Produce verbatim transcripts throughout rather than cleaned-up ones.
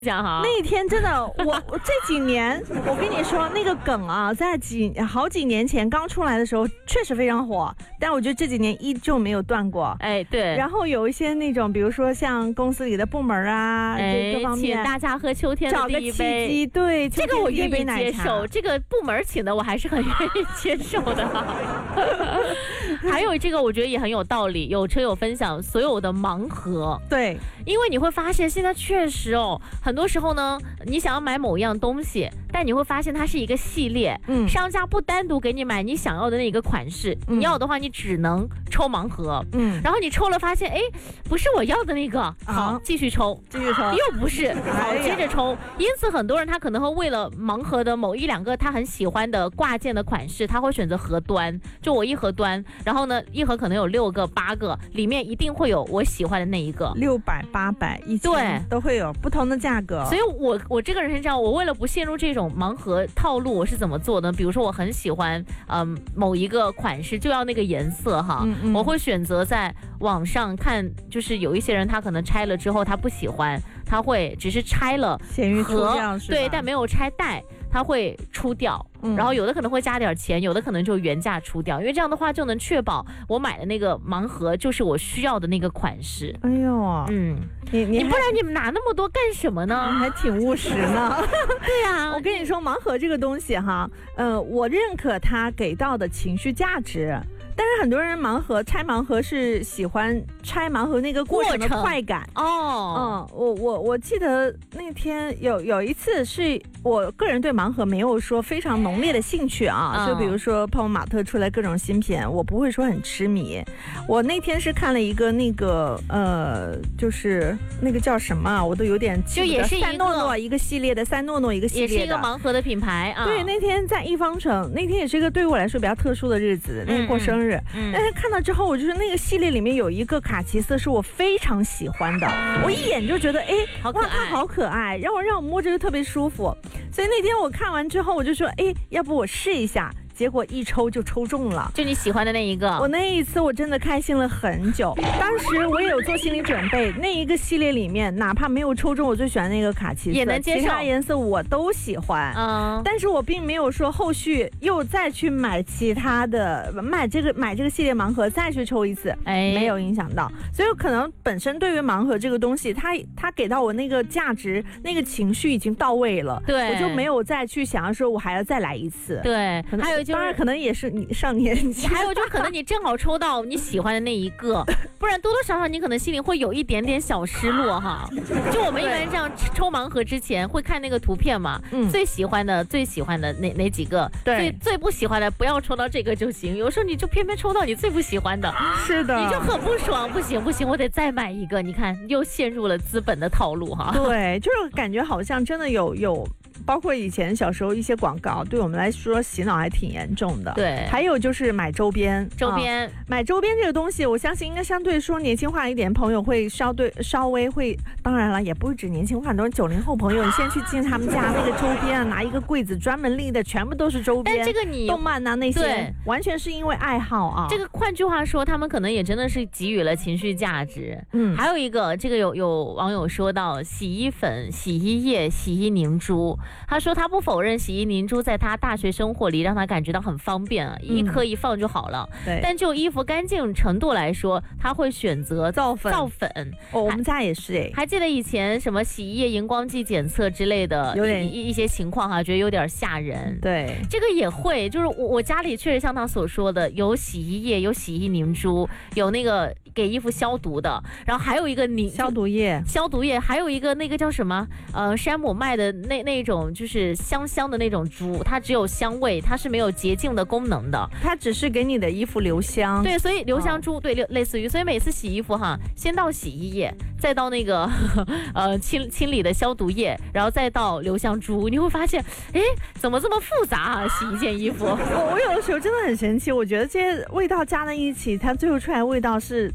讲哈， 那一天真的，我我这几年，我跟你说那个梗啊，在几好几年前刚出来的时候，确实非常火，但我觉得这几年依旧没有断过。 哎，对。 然后有一些那种，比如说像公司里的部门啊， 哎， 这各方面， 请大家喝秋天的第一杯， 找个契机，对， 这个我愿意接受。这个部门请的我还是很愿意接受的。还有这个，我觉得也很有道理。有车友分享所有的盲盒， 对， 因为你会发现现在确实哦，很多时候呢，你想要买某一样东西，但你会发现它是一个系列，嗯，商家不单独给你买你想要的那一个款式，嗯、你要的话你只能抽盲盒，嗯，然后你抽了发现，哎，不是我要的那个，好，啊、继续抽， 继续抽， 又不是，好，接着抽。因此很多人他可能会为了盲盒的某一两个他很喜欢的挂件的款式，他会选择盒端，就我一盒端，然后呢，一盒可能有六个、八个，里面一定会有我喜欢的那一个， 六百、八百、一千，对，都会有不同的价格。 所以我我这个人是这样，我为了不陷入这种盲盒套路，我是怎么做的？比如说我很喜欢嗯某一个款式，就要那个颜色哈，嗯嗯我会选择在网上看，就是有一些人他可能拆了之后他不喜欢，他会只是拆了盒，对，但没有拆袋。它会出掉，嗯、然后有的可能会加点钱，有的可能就原价出掉，因为这样的话就能确保我买的那个盲盒就是我需要的那个款式。 哎呦，嗯， 你你不然你们拿那么多干什么呢？ 还挺务实呢。 对呀、啊， 我跟你说，盲盒这个东西哈，呃，我认可它给到的情绪价值。但是很多人盲盒拆盲盒是喜欢拆盲盒那个过程的快感哦。嗯，我我我记得那天有有一次是我个人对盲盒没有说非常浓烈的兴趣啊，嗯、就比如说泡泡玛特出来各种新品，我不会说很痴迷。我那天是看了一个那个呃，就是那个叫什么啊，我都有点记不得， 就也是一个赛诺诺一个系列的，赛诺诺一个系列的， 也是一个盲盒的品牌啊。 对，那天在一方城，那天也是一个对我来说比较特殊的日子，那天过生日。嗯、但是看到之后，我就是那个系列里面有一个卡其色是我非常喜欢的，我一眼就觉得，哎， 好可爱， 哇，它好可爱，让我让我摸着就特别舒服。所以那天我看完之后，我就说，哎，要不我试一下。结果一抽就抽中了， 就你喜欢的那一个。 我那一次我真的开心了很久。当时我也有做心理准备，那一个系列里面，哪怕没有抽中我最喜欢那个卡其色， 也能接受， 其他颜色我都喜欢。嗯，但是我并没有说后续又再去买其他的，买这个买这个系列盲盒再去抽一次，哎，没有影响到。所以可能本身对于盲盒这个东西，它它给到我那个价值、那个情绪已经到位了， 对， 我就没有再去想要说我还要再来一次。 对，还有。 当然，可能也是你上年纪， 还有就是可能你正好抽到你喜欢的那一个，不然多多少少你可能心里会有一点点小失落哈。就我们一般这样抽盲盒之前会看那个图片嘛，嗯、最喜欢的最喜欢的哪哪几个，对，最最不喜欢的不要抽到这个就行。有时候你就偏偏抽到你最不喜欢的， 是的， 你就很不爽，不行不行，我得再买一个。你看又陷入了资本的套路哈。 对，就是感觉好像真的有有。包括以前小时候一些广告，对我们来说洗脑还挺严重的。 对， 还有就是买周边， 周边、啊、 买周边这个东西，我相信应该相对说年轻化一点朋友会稍对稍微会，当然了，也不是指年轻化，很多九零后朋友，你先去进他们家那个周边啊，拿一个柜子专门立的，全部都是周边。 但这个你动漫啊那些，完全是因为爱好啊。 这个换句话说，他们可能也真的是给予了情绪价值。嗯，还有一个，这个有有网友说到洗衣粉、洗衣液、洗衣凝珠，他说他不否。否认洗衣凝珠在他大学生活里让他感觉到很方便啊，一颗一放就好了。对，但就衣服干净程度来说，他会选择皂粉。 皂粉， 哦，我们家也是哎。 还记得以前什么洗衣液荧光剂检测之类的，有点一一些情况哈、啊，觉得有点吓人。 对， 这个也会，就是我我家里确实像他所说的，有洗衣液，有洗衣凝珠，有那个给衣服消毒的，然后还有一个凝消毒液， 消毒液，还有一个那个叫什么？呃，山姆卖的那那种就是香。香的那种珠，它只有香味，它是没有洁净的功能的， 它只是给你的衣服留香。 对，所以留香珠，哦、对，类似于，所以每次洗衣服哈，先到洗衣液，再到那个呵呵呃清清理的消毒液，然后再到留香珠，你会发现，哎，怎么这么复杂啊？洗一件衣服， 我我有的时候真的很神奇，我觉得这些味道加在一起，它最后出来的味道是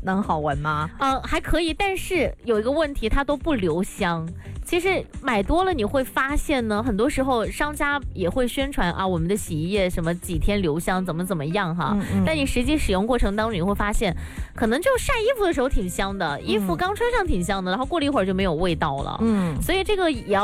能好闻吗？ 嗯，还可以，但是有一个问题，它都不留香。其实买多了你会发现呢，很多时候商家也会宣传啊，我们的洗衣液什么几天留香，怎么怎么样哈。嗯嗯，但你实际使用过程当中，你会发现，可能就晒衣服的时候挺香的，衣服刚穿上挺香的，然后过了一会儿就没有味道了。嗯，所以这个也要